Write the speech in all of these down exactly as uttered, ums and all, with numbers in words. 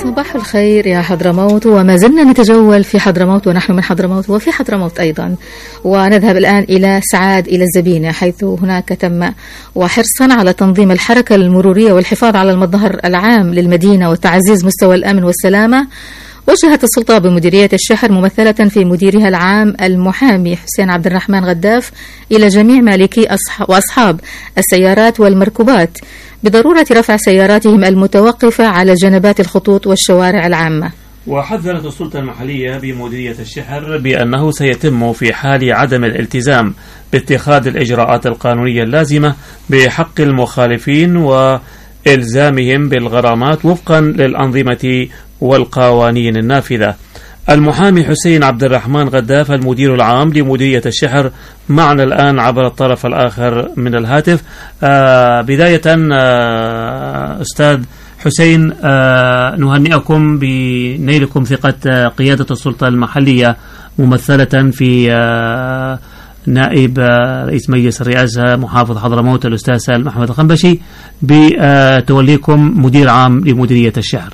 صباح الخير يا حضرموت، وما زلنا نتجول في حضرموت ونحن من حضرموت وفي حضرموت أيضا، ونذهب الآن إلى سعاد إلى الزبينة، حيث هناك تم وحرصا على تنظيم الحركة المرورية والحفاظ على المظهر العام للمدينة وتعزيز مستوى الأمن والسلامة. وجهت السلطة بمديرية الشحر ممثلة في مديرها العام المحامي حسين عبد الرحمن غداف إلى جميع مالكي وأصحاب السيارات والمركوبات بضرورة رفع سياراتهم المتوقفة على جنبات الخطوط والشوارع العامة. وحذرت السلطة المحلية بمديرية الشحر بأنه سيتم في حال عدم الالتزام باتخاذ الإجراءات القانونية اللازمة بحق المخالفين وإلزامهم بالغرامات وفقا للأنظمة والقوانين النافذة. المحامي حسين عبد الرحمن غداف المدير العام لمديرية الشحر معنا الآن عبر الطرف الآخر من الهاتف. آه بداية آه أستاذ حسين، آه نهنئكم بنيلكم ثقة آه قيادة السلطة المحلية ممثلة في آه نائب آه رئيس مجلس الرئاسة محافظ حضرموت الأستاذ سالم أحمد الخنبشي بتوليكم مدير عام لمديرية الشحر.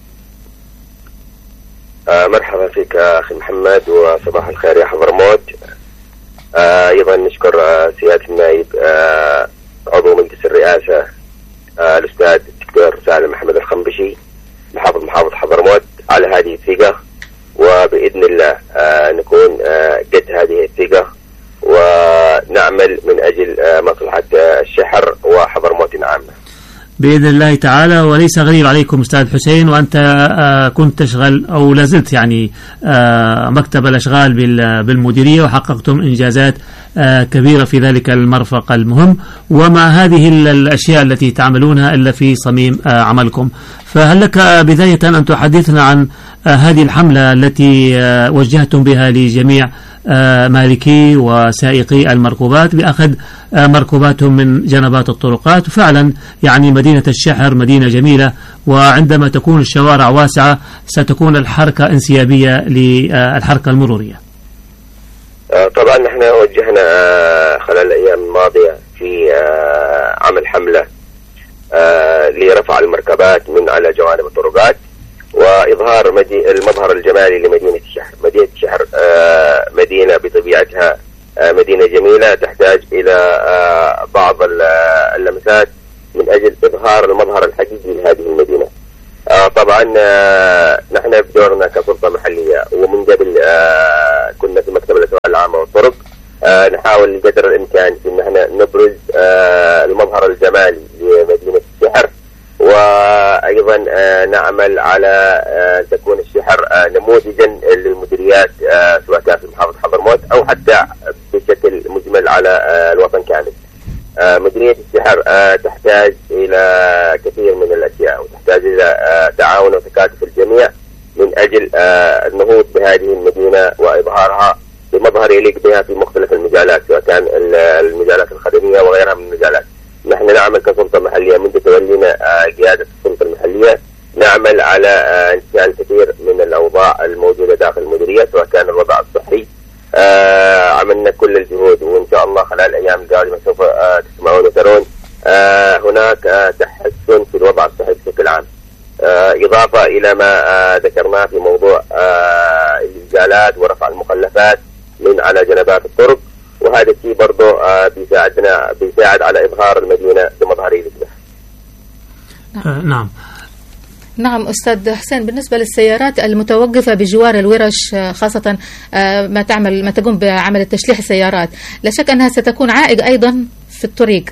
آه مرحبا فيك أخي محمد، وصباح الخير يا حضرموت. آه أيضا نشكر آه سيادة النائب آه عضو مجلس الرئاسة آه الأستاذ الدكتور سالم أحمد الخنبشي محافظ محافظ حضرموت على هذه الثقة، وبإذن الله آه نكون آه قد هذه الثقة ونعمل من أجل آه مصلحة آه الشحر وحضرموت عامة بإذن الله تعالى. وليس غريب عليكم أستاذ حسين، وأنت آه كنت تشغل أو لازلت يعني آه مكتب الأشغال بالمديرية، وحققتم إنجازات آه كبيرة في ذلك المرفق المهم، وما هذه الأشياء التي تعملونها إلا في صميم آه عملكم. فهل لك بداية أن تحدثنا عن آه هذه الحملة التي آه وجهتم بها لجميع آه مالكي وسائقي المركوبات بأخذ آه مركوباتهم من جنبات الطرقات؟ وفعلا يعني مدينة الشحر مدينة جميلة، وعندما تكون الشوارع واسعة ستكون الحركة انسيابية للحركة المرورية. آه طبعا نحن وجهنا آه خلال الأيام الماضية في آه عمل حملة آه لرفع المركبات من على جوانب الطرقات وإظهار المظهر الجمالي لمدينة الشحر. مدينة الشحر آه مدينة بطبيعتها آه مدينة جميلة تحتاج إلى آه بعض اللمسات من أجل إظهار المظهر الحقيقي لهذه المدينة. آه طبعا آه نحن بدورنا كسلطة محلية ومن قبل آه كنا في مكتب الأسواق العامة والطرق آه نحاول قدر الإمكان في أن احنا نبرز آه المظهر الجمالي لمدينة الشحر، وأيضا آه نعمل على آه تكون الشحر آه نموذجا للمديريات آه سواء كان في محافظة حضرموت أو حتى بشكل مجمل على آه الوطن كامل. آه مديرية الشحر آه تحتاج إلى كثير من الأشياء، وتحتاج إلى آه تعاون وتكاتف الجميع من أجل آه النهوض بهذه المدينة وإظهارها بمظهر يليق بها في مختلف المجالات سواء كان المجالات الخدمية وغيرها من المجالات. نحن نعمل كسلطة محلية منذ تولينا قيادة السلطة المحلية نعمل على انتشال كثير من الأوضاع الموجودة داخل المديرية سواء كان الوضع الصحي. آه عملنا كل الجهود، وإن شاء الله خلال الأيام القادمة سوف آه تسمعون وترون آه هناك آه تحسن في الوضع الصحي بشكل عام، آه إضافة إلى ما آه ذكرناه في موضوع آه الإزالات ورفع المخلفات من على جنبات الطرق، وهذا الشيء برضه آه بيساعدنا بيساعد على إظهار المدينة بمظهرية الجبهة. آه نعم نعم أستاذ حسين، بالنسبة للسيارات المتوقفة بجوار الورش خاصة آه ما تعمل ما تقوم بعمل تشليح السيارات، لا شك أنها ستكون عائق أيضا في الطريق.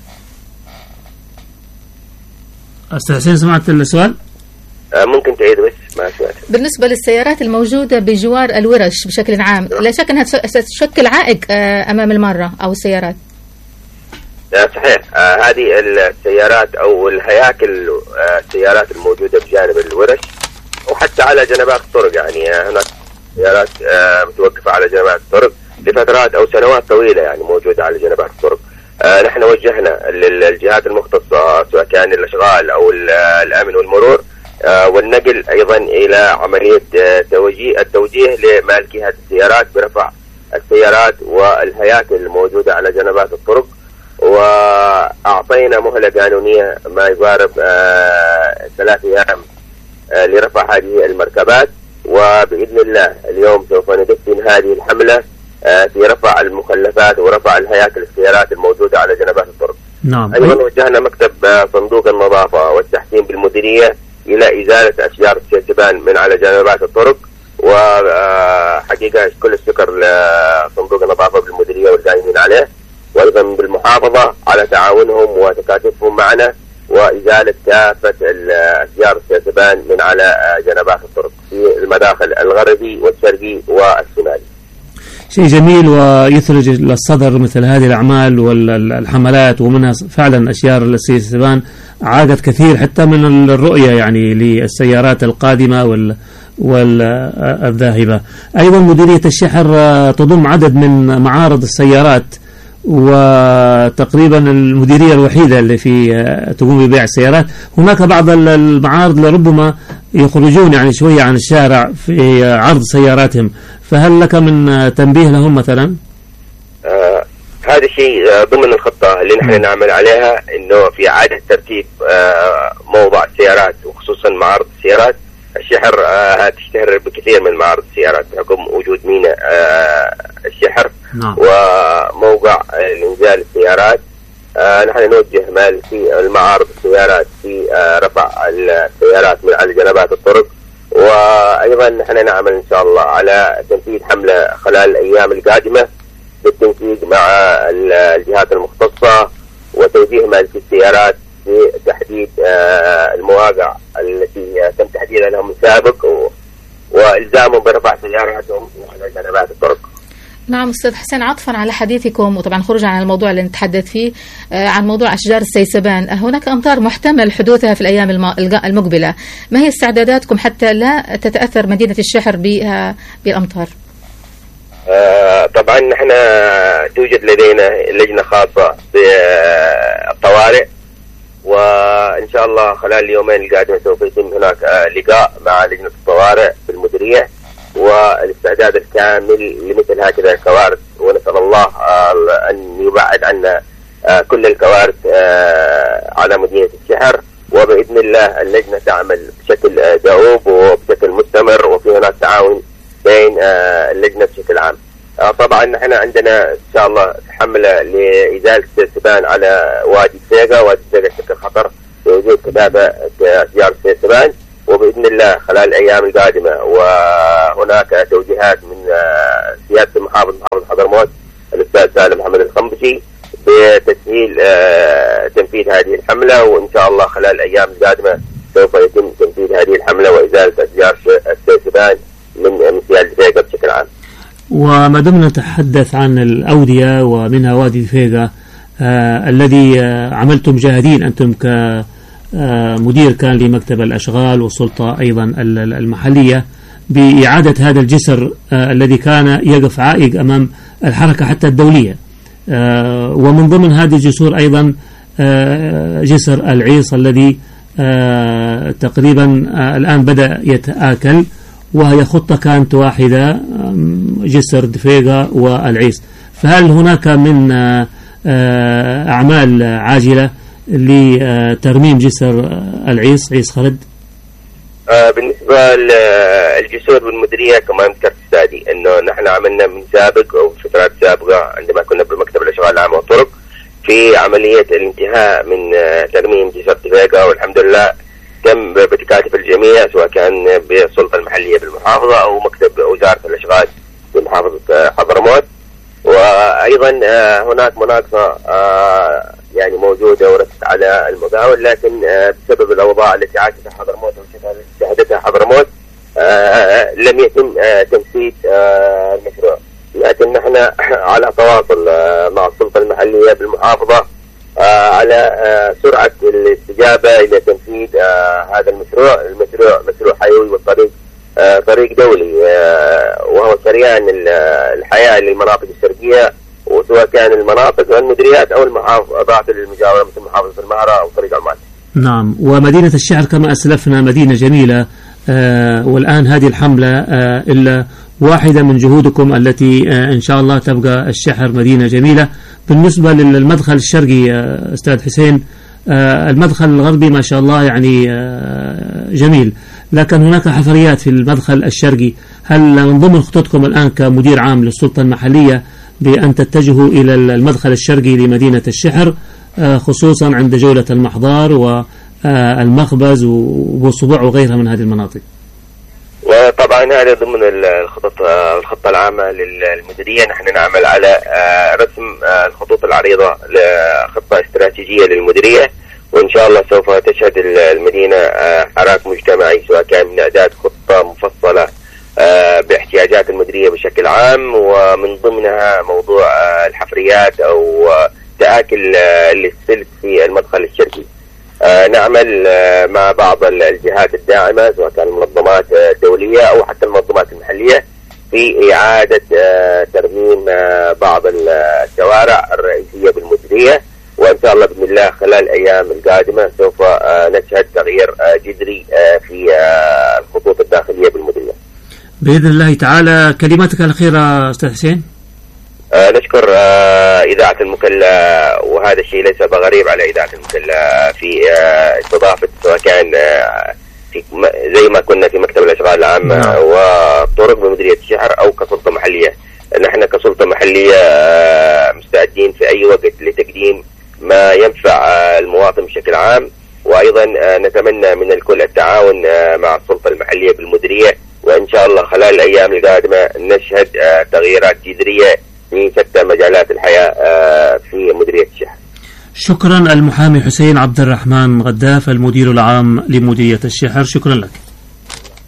أستاذ حسين سمعت السؤال؟ ممكن تعيد بس ما سمعت. بالنسبة للسيارات الموجودة بجوار الورش بشكل عام، لا شك أنها ستشكل عائق أمام المارة أو السيارات. صحيح، آه هذه السيارات أو الهياكل آه السيارات الموجودة بجانب الورش وحتى على جنبات الطرق، يعني آه هناك سيارات آه متوقفة على جنبات الطرق لفترات أو سنوات طويلة يعني موجودة على جنبات الطرق. آه نحن وجهنا للجهات المختصة سواء كان الأشغال أو الأمن والمرور آه والنقل أيضا إلى عملية آه توجيه التوجيه لمالكي هذه السيارات برفع السيارات والهياكل الموجودة على جنبات الطرق، وأعطينا مهلة قانونية ما يقارب آه ثلاث أيام لرفع هذه المركبات. وبإذن الله اليوم سوف ندفن هذه الحملة في رفع المخلفات ورفع الهياكل السيارات الموجودة على جنبات الطرق. نعم. أيضا وجهنا مكتب صندوق النظافة والتحسين بالمديرية إلى إزالة أشجار السيسبان من على جنبات الطرق، وحقيقة كل الشكر لصندوق النظافة بالمديرية والقائمين عليه، وأيضا بالمحافظة على تعاونهم وتكاتفهم معنا وإزالة كافة أشجار السيسبان من على جنبات الطرق في المداخل الغربي والشرقي والشمالي. شيء جميل ويثلج للصدر مثل هذه الأعمال والحملات، ومنها فعلا أشجار السيسبان عادت كثير حتى من الرؤية يعني للسيارات القادمة وال والذاهبة. أيضا مديرية الشحر تضم عدد من معارض السيارات، وتقريبا المديرية الوحيدة اللي في تقوم ببيع السيارات. هناك بعض المعارض لربما يخرجون يعني شوية عن الشارع في عرض سياراتهم، فهل لك من تنبيه لهم مثلا؟ آه هذا الشيء ضمن الخطة اللي نحن نعمل عليها، انه في إعادة ترتيب آه موضع السيارات وخصوصا معارض السيارات. الشحر آه تشتهر بكثير من معارض السيارات بحكم وجود ميناء آه الشحر. نعم. وموقع لإنزال السيارات. آه نحن نوجه مال في المعارض السيارات في آه رفع السيارات من على جنبات الطرق، وأيضا نحن نعمل إن شاء الله على تنفيذ حملة خلال الأيام القادمة بالتنسيق مع الجهات المختصة وتوجيه مال في السيارات بتحديد آه المواقع التي تم تحديدها لهم سابق، والزامهم برفع سياراتهم على جنبات الطرق. نعم أستاذ حسين، عطفا على حديثكم وطبعا خروجا عن الموضوع اللي نتحدث فيه آه عن موضوع أشجار السيسبان، هناك أمطار محتمل حدوثها في الأيام المقبلة، ما هي استعداداتكم حتى لا تتأثر مدينة الشحر بالأمطار؟ آه طبعا نحن توجد لدينا لجنة خاصة بالطوارئ، وإن شاء الله خلال اليومين القادمين سوف يتم هناك لقاء مع لجنة الطوارئ في المديرية والاستعداد الكامل لمثل هكذا الكوارث، ونسأل الله أن يبعد عنا كل الكوارث على مدينة الشحر. وبإذن الله اللجنة تعمل بشكل دؤوب وبشكل مستمر، وفي هناك تعاون بين اللجنة بشكل عام. طبعا نحن عندنا إن شاء الله حملة لإزالة السيسبان على وادي سيغا. وادي سيغا شكل خطر بوجود كتابة أشجار السيسبان، وبإذن الله خلال الأيام القادمة وهناك توجيهات من سيادة المحافظ محافظ حضرموت الأستاذ سالم محمد الخنبشي بتسهيل تنفيذ هذه الحملة، وإن شاء الله خلال الأيام القادمة سوف يتم تنفيذ هذه الحملة وإزالة أشجار السيسبان من مسيال فيغا بشكل عام. وما دمنا نتحدث عن الأودية ومنها وادي فيغا آه الذي آه عملتم جاهدين أنتم كمدير كان لمكتب الأشغال والسلطة أيضا المحلية بإعادة هذا الجسر آه الذي كان يقف عائق أمام الحركة حتى الدولية، آه ومن ضمن هذه الجسور أيضا آه جسر العيص الذي آه تقريبا آه الآن بدأ يتآكل، وهي خطة كانت واحدة جسر دفيغا والعيص. فهل هناك من أعمال عاجلة لترميم جسر العيص عيص خالد؟ بالنسبة للجسور بالمديرية كما ذكرت السادي أنه نحن عملنا من سابق أو فترات سابقة عندما كنا بمكتب الأشغال العامة والطرق في عملية الانتهاء من ترميم جسر دفيغا، والحمد لله تم بتكاتف الجميع سواء كان بالسلطة المحلية بالمحافظة أو مكتب وزارة الأشغال بمحافظة حضرموت. وأيضا هناك مناقصة يعني موجودة ورست على المقاول، لكن بسبب الأوضاع التي عاشتها حضرموت والتي شهدتها حضرموت لم يتم تنفيذ المشروع. لكن نحن على تواصل مع السلطة المحلية بالمحافظة على سرعة الاستجابة إلى تنفيذ هذا المشروع. المشروع مشروع حيوي والطريق طريق دولي، وهو شريان الحياة للمناطق الشرقية، وسواء كان المناطق والمديريات أو المحافظات المجاورة مثل محافظة المهرة أو طريق عمان. نعم. ومدينة الشحر كما أسلفنا مدينة جميلة، آه والآن هذه الحملة آه إلا واحدة من جهودكم التي آه إن شاء الله تبقى الشحر مدينة جميلة. بالنسبة للمدخل الشرقي آه أستاذ حسين، آه المدخل الغربي ما شاء الله يعني آه جميل، لكن هناك حفريات في المدخل الشرقي. هل من ضمن خططكم الآن كمدير عام للسلطة المحلية بأن تتجهوا إلى المدخل الشرقي لمدينة الشحر خصوصا عند جولة المحضار والمخبز وصبوع وغيرها من هذه المناطق؟ وطبعا هذا ضمن الخطط الخطة العامة للمديرية. نحن نعمل على رسم الخطوط العريضة لخطة استراتيجية للمديرية، وإن شاء الله سوف تشهد المدينة حراك مجتمعي، سواء كان من إعداد خطة مفصلة باحتياجات المديرية بشكل عام، ومن ضمنها موضوع الحفريات أو تآكل السلك في المدخل الشرقي. نعمل مع بعض الجهات الداعمة، سواء كان المنظمات الدولية أو حتى المنظمات المحلية، في إعادة ترميم بعض الشوارع الرئيسية بالمديرية، وإن شاء الله بإذن الله خلال الأيام القادمة سوف نشهد تغيير جذري في الخطوط الداخلية بالمديرية بإذن الله تعالى. كلماتك الأخيرة أستاذ حسين. آه نشكر آه إذاعة المكلا، وهذا الشيء ليس بغريب على إذاعة المكلا في آه استضافة، سواء كان آه في زي ما كنا في مكتب الأشغال العامة نعم. والطرق بمديرية الشحر أو كسلطة محلية. نحن كسلطة محلية آه مستعدين في أي وقت لتقديم ما ينفع آه المواطن بشكل عام، وأيضا آه نتمنى من الكل التعاون آه مع السلطة المحلية بالمديرية، وإن شاء الله خلال الأيام القادمة نشهد آه تغييرات جذرية في شتى مجالات الحياة في مديرية الشحر. شكرا المحامي حسين عبد الرحمن غداف المدير العام لمديرية الشحر، شكرا لك.